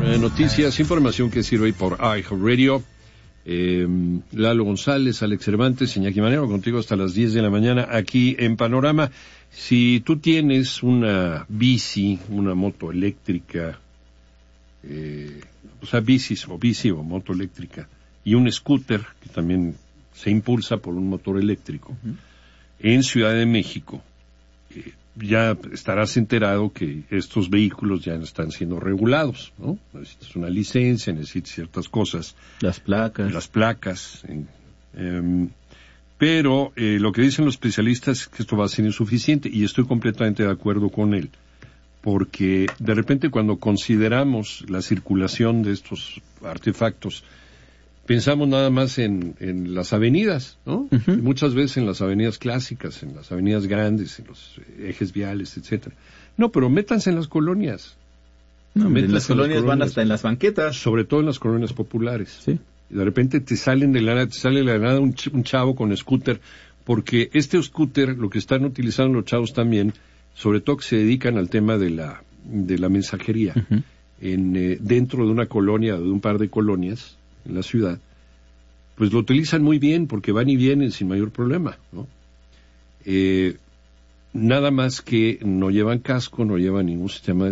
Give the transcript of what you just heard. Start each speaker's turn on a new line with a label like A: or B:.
A: Noticias, información que sirve por iHeartRadio. Lalo González, Alex Cervantes, Iñaki Manero, contigo hasta las 10 de la mañana aquí en Panorama. Si tú tienes una bici, una moto eléctrica, bici o moto eléctrica, y un scooter que también se impulsa por un motor eléctrico, en Ciudad de México, ya estarás enterado que estos vehículos ya están siendo regulados, ¿no? Necesitas una licencia, necesitas ciertas cosas.
B: Las placas.
A: Pero lo que dicen los especialistas es que esto va a ser insuficiente, y estoy completamente de acuerdo con él, porque de repente cuando consideramos la circulación de estos artefactos, pensamos nada más en las avenidas, ¿no? Uh-huh. Muchas veces en las avenidas clásicas, en las avenidas grandes, en los ejes viales, etcétera. No, pero métanse en las colonias.
B: No, en las colonias van hasta en las banquetas.
A: Sobre todo en las colonias populares.
B: Sí.
A: Y de repente te sale de la nada un chavo con scooter, porque este scooter, lo que están utilizando los chavos también, sobre todo que se dedican al tema de la mensajería, uh-huh, dentro de una colonia o de un par de colonias en la ciudad, pues lo utilizan muy bien porque van y vienen sin mayor problema, ¿no? Nada más que no llevan casco, no llevan ningún sistema de